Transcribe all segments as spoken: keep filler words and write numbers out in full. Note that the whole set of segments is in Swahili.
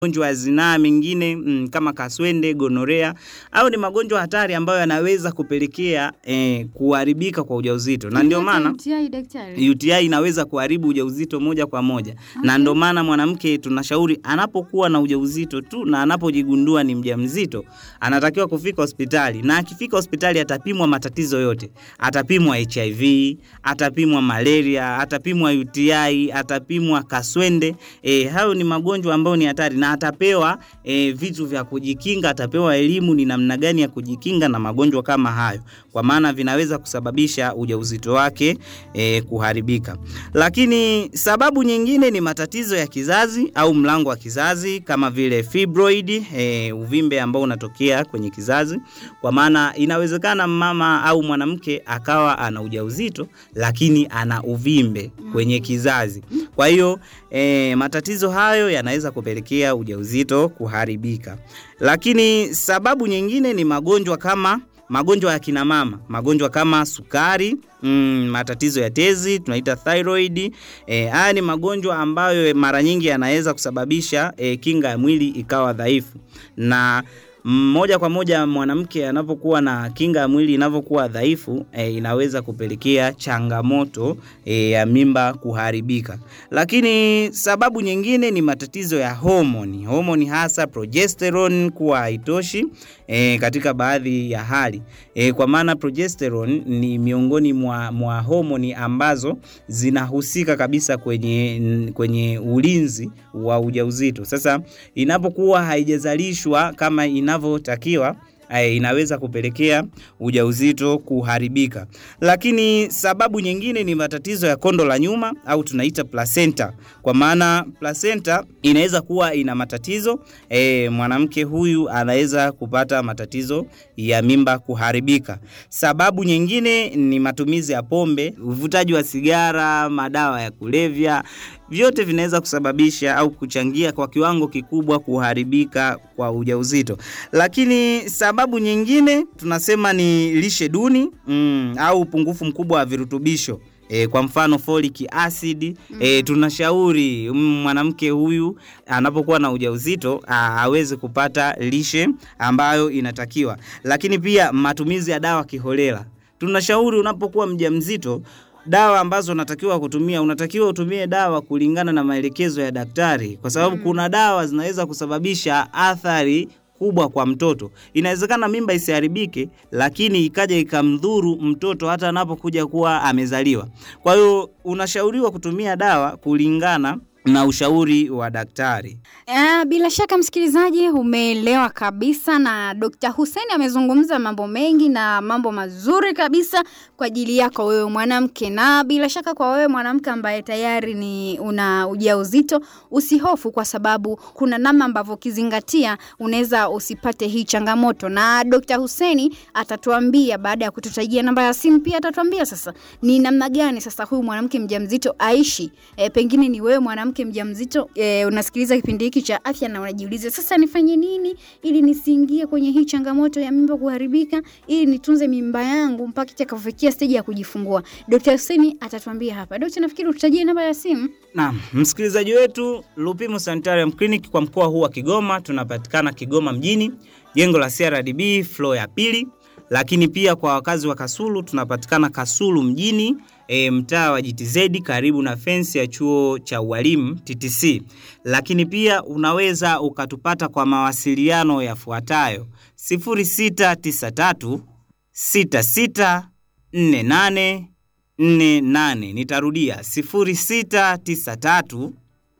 magonjwa ya zinaa mengine mm, kama kaswende, gonorea, au ni magonjwa hatari ambayo yanaweza kupelekea eh, kuharibika kwa ujauzito. Na ndio maana U T I daktari, U T I inaweza kuharibu ujauzito moja kwa moja. Okay. Na ndio maana mwanamke tunashauri anapokuwa na ujauzito tu na anapojigundua ni mjamzito, anatakiwa kufika hospitali, na akifika hospitali atapimwa matatizo yote. Atapimwa H I V, atapimwa malaria, atapimwa U T I, atapimwa kaswende. E, hayo ni magonjwa ambayo ni hatari, na atapewa e, vitu vya kujikinga, atapewa elimu ni namna gani ya kujikinga na magonjwa kama hayo, kwa maana vinaweza kusababisha ujauzito wake e, kuharibika. Lakini sababu nyingine ni matatizo ya kizazi au mlango wa kizazi kama vile fibroid, e, uvimbe ambao unatokea kwenye kizazi, kwa maana inawezekana mama au mwanamke akawa ana ujauzito lakini ana uvimbe kwenye kizazi. Kwa hiyo e, matatizo hayo yanaweza kupelekea ujauzito kuharibika. Lakini sababu nyingine ni magonjwa kama magonjwa ya kina mama, magonjwa kama sukari, mm, matatizo ya tezi, tunaita thyroid. E, haya ni magonjwa ambayo mara nyingi yanaweza kusababisha e, kinga ya mwili ikawa dhaifu. Na moja kwa moja mwanamke anapokuwa na kinga ya mwili inavyokuwa dhaifu, e, inaweza kupelekea changamoto e, ya mimba kuharibika. Lakini sababu nyingine ni matatizo ya homoni. Homoni hasa progesterone kuwa haitoshi e, katika baadhi ya hali. E, kwa maana progesterone ni miongoni mwa, mwa homoni ambazo zinahusika kabisa kwenye kwenye ulinzi wa ujauzito. Sasa inapokuwa haijazalishwa kama inavyotakiwa, inaweza kupelekea ujauzito kuharibika. Lakini sababu nyingine ni matatizo ya kondo la nyuma au tunaita placenta. Kwa maana placenta inaweza kuwa ina matatizo, e, mwanamke huyu anaweza kupata matatizo ya mimba kuharibika. Sababu nyingine ni matumizi ya pombe, uvutaji wa sigara, madawa ya kulevya. Vyote vinaweza kusababisha au kuchangia kwa kiwango kikubwa kuharibika kwa ujauzito. Lakini sababu nyingine tunasema ni lishe duni, mm, au upungufu mkubwa wa virutubisho. E, kwa mfano folic acid, e, tunashauri mwanamke huyu anapokuwa na ujauzito aweze kupata lishe ambayo inatakiwa. Lakini pia matumizi ya dawa kiholela. Tunashauri unapokuwa mjamzito, dawa ambazo unatakiwa kutumia, unatakiwa utumie dawa kulingana na maelekezo ya daktari, kwa sababu mm. kuna dawa zinaweza kusababisha athari kubwa kwa mtoto. Inawezekana mimba isiharibike, lakini ikaja ikamdhuru mtoto hata anapokuja kuwa amezaliwa. Kwa hiyo unashauriwa kutumia dawa kulingana na ushauri wa daktari. Uh, bila shaka msikilizaji umeelewa kabisa, na Dokta Hussein amezungumza mambo mengi na mambo mazuri kabisa kwa ajili yako wewe mwanamke. Na bila shaka kwa wewe mwanamke ambaye tayari ni una ujauzito, usihofu, kwa sababu kuna namna ambavyo kizingatia unaweza usipate hii changamoto. Na Dokta Hussein atatuambia baada ya kututajia namba ya simu, pia atatuambia sasa ni namna gani sasa huyu mwanamke mjamzito aishi. E, pengine ni wewe mwanamke mjamzito e, unasikiliza kipindi hiki cha afya na unajiuliza sasa nifanye nini ili nisiingie kwenye hii changamoto ya mimba kuharibika, ili nitunze mimba yangu mpaka itakapofikia stage ya kujifungua. Dokta Hussein atatuambia hapa. Dokta, nafikiri ututajie namba ya simu. Naam, msikilizaji wetu, Lupimo Sanitarium Clinic kwa mkoa huu wa Kigoma, tunapatikana Kigoma mjini, jengo la C R D B floor ya pili. Lakini pia kwa wakazi wa Kasulu tunapatikana Kasulu mjini, e, mtaa wa G T Z karibu na fence ya chuo cha ualimu T T C. Lakini pia unaweza ukatupata kwa mawasiliano yafuatayo: sifuri sita tisa tatu sita sita nne nane nne nane. Nitarudia sifuri sita tisa tatu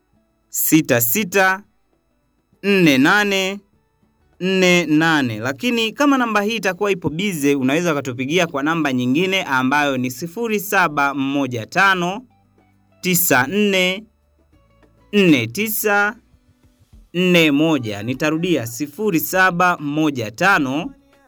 sita sita nne nane nne nane. Lakini kama namba hii itakuwa ipo bize, unaweza kutupigia kwa namba nyingine ambayo ni sifuri saba moja tano tisa nne nne tisa nne moja. Nitarudia sifuri saba moja tano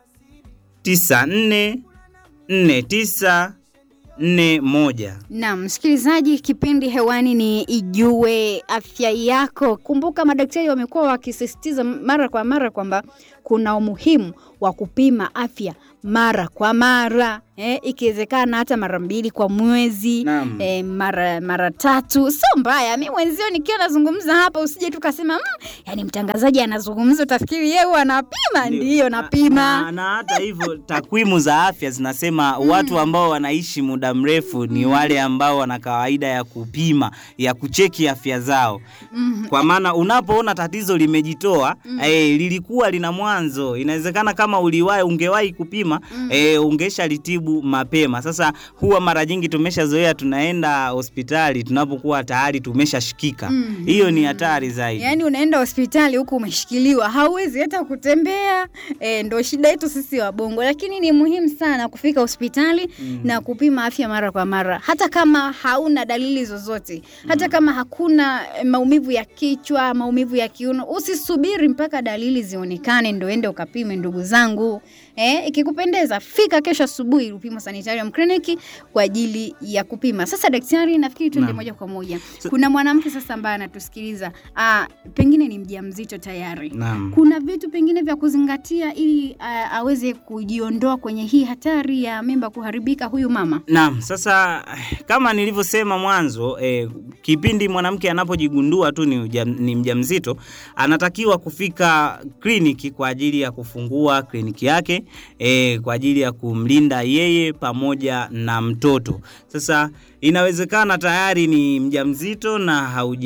tisa nne nne tisa nne moja. Naam, msikilizaji, kipindi hewani ni Ijue Afya Yako. Kumbuka madaktari wamekuwa wakisisitiza mara kwa mara kwamba kuna umuhimu wa kupima afya mara kwa mara. Eh, ikiwezekana hata mara mbili kwa mwezi, eh, mara mara tatu. Sio mbaya. Mimi mwenzio nikiwa nazungumza hapa usije tu kasema, mmm, yani mtangazaji anazungumza utafikiri yeye anapima. Ndio napima. Na, na hata hivyo takwimu za afya zinasema mm. watu ambao wanaishi muda mrefu ni wale ambao wana kawaida ya kupima, ya kucheki afya zao. Mm. Kwa maana unapoona tatizo limejitoa, mm. eh, lilikuwa lina mwanzo. Inawezekana kama uliwahi ungewahi kupima, mm. eh, ungesha litibu mapema. Sasa huwa mara nyingi tumeshazoea tunaenda hospitali tunapokuwa tayari tumeshashikika. Hiyo mm. ni hatari zaidi. Yaani unaenda hospitali huku umeshikiliwa, hauwezi hata kutembea. E, ndio shida yetu sisi wa Bongo. Lakini ni muhimu sana kufika hospitali mm. na kupima afya mara kwa mara. Hata kama hauna dalili zozote, hata mm. kama hakuna maumivu ya kichwa, maumivu ya kiuno, usisubiri mpaka dalili zionekane ndio ende ukapime, ndugu zangu. Eh, ikikupendeza fika kesho asubuhi Lupimo Sanitarium Clinic kwa ajili ya kupima. Sasa daktari, nafikiri tuende moja kwa moja. Kuna mwanamke sasa ambaye anatusikiliza, ah, pengine ni mjamzito tayari. Naam. Kuna vitu pengine vya kuzingatia ili a, aweze kujiondoa kwenye hii hatari ya mimba kuharibika huyu mama? Naam, sasa kama nilivyosema mwanzo, eh, kipindi mwanamke anapojigundua tu ni, ujam, ni mjamzito, anatakiwa kufika kliniki kwa ajili ya kufungua kliniki yake. E, kwa ajili ya kumlinda yeye pamoja na mtoto. Sasa inawezekana tayari ni mjamzito na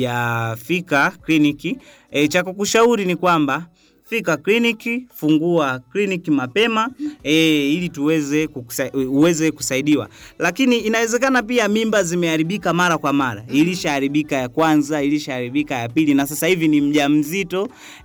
haujafika kliniki. E, cha kukushauri ni kwamba fika kliniki, fungua kliniki mapema e, ili tuweze kukusa, uweze kusaidiwa. Lakini inawezekana pia mimba zimeharibika mara kwa mara. Ilishaharibika ya kwanza, ilishaharibika ya pili, na sasa hivi ni mjamzito,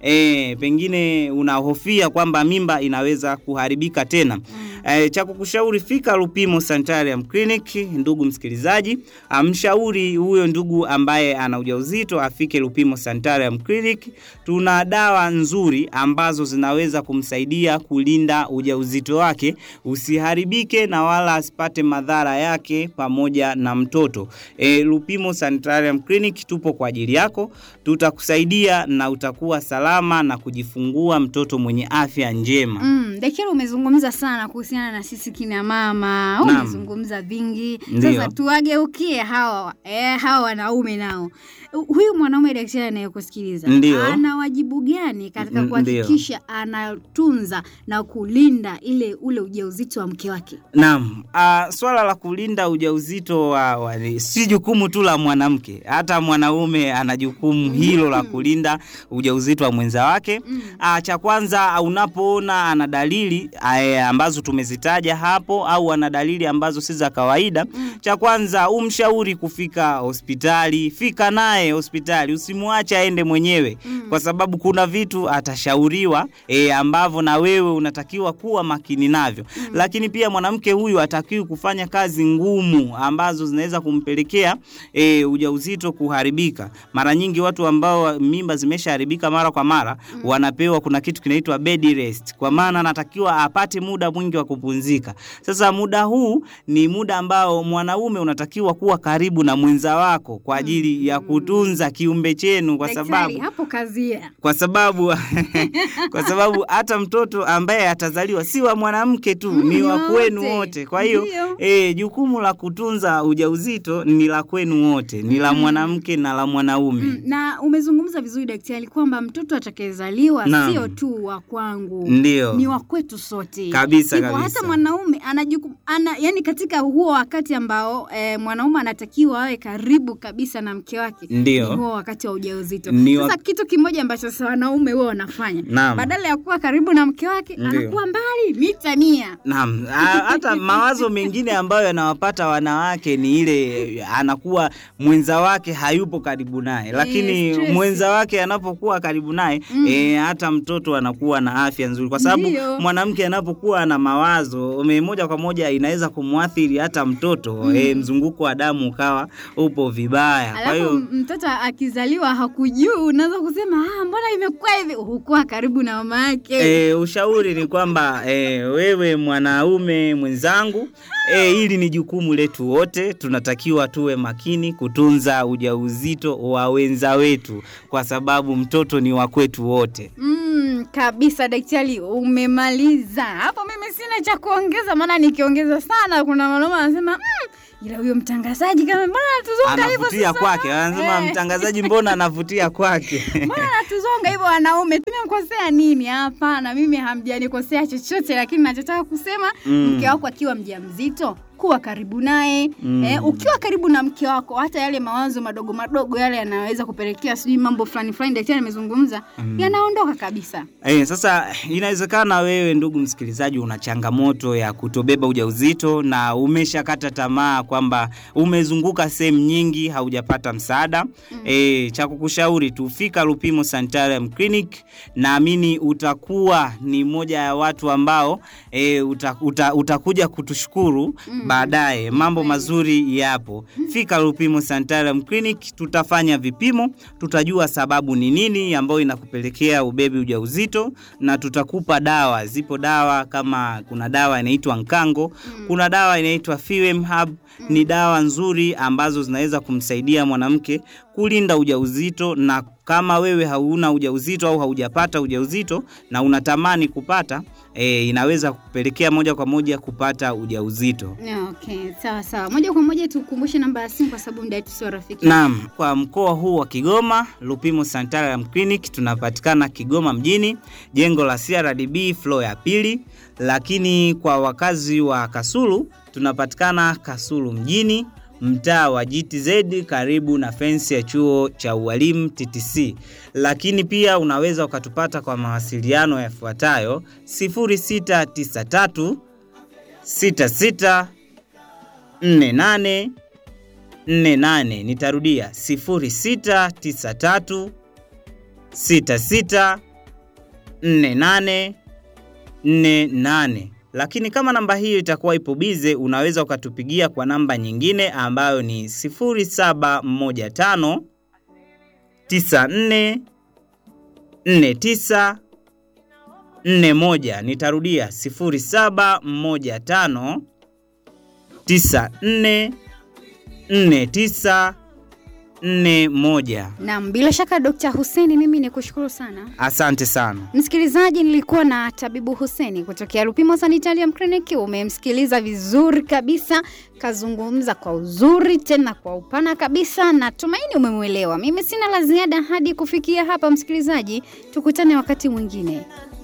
e, pengine unahofia kwamba mimba inaweza kuharibika tena. E, cha kukushauri fika Lupimo Sanitarium Clinic, ndugu msikilizaji. Amshauri huyo ndugu ambaye ana ujauzito afike Lupimo Sanitarium Clinic. Tuna dawa nzuri ambazo zinaweza kumsaidia kulinda ujauzito wake usiharibike na wala asipate madhara yake pamoja na mtoto. E, Lupimo Sanitarium Clinic tupo kwa ajili yako. Tutakusaidia na utakuwa salama na kujifungua mtoto mwenye afya njema. Mm, daktari, umezungumza sana kuhusiana na sisi kina mama. Umezungumza vingi. Sasa tuwageukie hawa eh hawa wanaume nao. Huyu mwanaume daktari anayekusikiliza ana wajibu gani katika kuhakikisha anatunza na kulinda ile ule ujauzito wa mke wake? Naam, uh, swala la kulinda ujauzito wa, wa si jukumu tu la mwanamke, hata mwanaume ana jukumu hilo la kulinda ujauzito wa mwenza wake. Uh, cha kwanza, unapoona ana dalili uh, ambazo tumezitaja hapo au ana dalili ambazo si za kawaida, cha kwanza umshauri kufika hospitali. Fika naye hospitali, usimwache aende mwenyewe, kwa sababu kuna vitu atashauriwa e, ambavyo na wewe unatakiwa kuwa makini navyo. Mm. Lakini pia mwanamke huyu hatakiwi kufanya kazi ngumu ambazo zinaweza kumpelekea e, ujauzito kuharibika. Mara nyingi watu ambao mimba zimeshaharibika mara kwa mara, mm. wanapewa kuna kitu kinaitwa bed rest, kwa maana anatakiwa apate muda mwingi wa kupumzika. Sasa muda huu ni muda ambao mwanaume unatakiwa kuwa karibu na mwenza wako kwa ajili ya kutunza kiumbe chenu, kwa sababu hapo kazi kwa sababu kwa sababu hata mtoto ambaye atazaliwa si wa mwanamke tu, mm, ni wa kwenu wote. Kwa hiyo eh jukumu la kutunza ujauzito ni la kwenu wote, ni la mwanamke na la mwanaume. Mm, na umezungumza vizuri daktari kwamba mtoto atakayezaliwa sio tu wa kwangu, Ndiyo. ni wa kwetu sote. Kabisa Hivo, kabisa. hata mwanaume ana jukumu ana, yani katika huo wakati ambao e, mwanaume anatakiwa awe karibu kabisa na mke wake, Ndiyo. ni huo wakati wa ujauzito. Ni Sasa wa... kitu kimoja ambacho sasa wanaume wao wanafanya, Naam. badala ya kuwa karibu na mke wake, Ndiyo. anakuwa mbali mita mia. Naam, hata mawazo mengine ambayo yanawapata wanawake ni ile anakuwa mwenza wake hayupo karibu naye, lakini e, mwenza wake anapokuwa karibu naye, mm. e, hata mtoto anakuwa na afya nzuri, kwa sababu mwanamke anapokuwa na mawazo moja kwa moja inaweza kumuathiri hata mtoto, mm. e, mzunguko wa damu ukawa upo vibaya. Kwa hiyo mtoto akizaliwa hakujui, unaweza kusema ah, mbona imekuwa hivi? Hukuwa karibu na mama yake. E, ushauri ni kwamba e, wewe mwanaume mwenzangu, e, hili ni jukumu letu wote. Tunatakiwa tuwe makini kutunza ujauzito wa wenza wetu, kwa sababu mtoto ni wa kwetu wote. Mm, Kabisa daktari, umemaliza. Hapo mimi sina cha kuongeza, maana nikiongeza sana kuna wanaume wanasema mmm, ila huyo mtangazaji kama mbona anatuzonga hivyo sasa. Anavutia kwake. Anasema eh, mtangazaji mbona anavutia kwake? Mbona anatuzonga hivyo wanaume? Tumemkosea nini? Hapana, mimi hamjanikosea chochote, lakini ninachotaka kusema mm. mke wako akiwa mjamzito, kuwa karibu naye. Mm. Eh, ukiwa karibu na mke wako, hata yale mawazo madogo madogo yale yanaweza kupelekea sijui mambo fulani fulani daktari amezungumza, mm. yanaondoka kabisa. Eh, sasa inawezekana wewe ndugu msikilizaji una changamoto ya kutobeba ujauzito na umeshakata tamaa kwamba umezunguka sehemu nyingi haujapata msaada. Mm. Eh, cha kukushauri tufika Lupimo Sanitarium Clinic, naamini utakuwa ni moja ya watu ambao eh, uta, uta, utakuja kutushukuru. Mm. Baadaye. Mambo mazuri yapo. Fika Lupimo Sanitarium Clinic, tutafanya vipimo, tutajua sababu ni nini ambayo inakupelekea ubebi ujauzito, na tutakupa dawa. Zipo dawa kama kuna dawa inaitwa Nkango, kuna dawa inaitwa Fem Hub. Ni dawa nzuri ambazo zinaweza kumsaidia mwanamke kulinda ujauzito, na kama wewe hauna ujauzito au haujapata ujauzito na unatamani kupata, e, inaweza kupelekea moja kwa moja kupata ujauzito. Okay, sawa sawa. Moja kwa moja tukumbushe namba ya simu kwa sababu muda wetu sio rafiki. Naam, kwa mkoa huu wa Kigoma, Lupimo Sanitarium Clinic tunapatikana Kigoma mjini, jengo la C R D B floor ya pili. Lakini kwa wakazi wa Kasulu tunapatikana Kasulu mjini, mtaa wa G T Z karibu na fence ya chuo cha ualimu T T C. Lakini pia unaweza ukatupata kwa mawasiliano yafuatayo: sifuri sita tisa tatu sita sita nne nane nne nane. Nitarudia sifuri sita tisa tatu sita sita nne nane nne nane. Lakini kama namba hiyo itakuwa ipo bize, unaweza ukatupigia kwa namba nyingine ambayo ni sifuri saba moja tano tisa nne nne tisa nne moja. Nitarudia sifuri saba moja tano tisa nne nne tisa nne moja. Naam, bila shaka Dokta Hussein, mimi nikushukuru sana. Asante sana. Msikilizaji, nilikuwa na Tabibu Hussein kutoka Lupimo Sanitarium Clinic. Umemsikiliza vizuri kabisa, kazungumza kwa uzuri tena kwa upana kabisa, na tumaini umemuelewa. Mimi sina la ziada hadi kufikia hapa msikilizaji, tukutane wakati mwingine.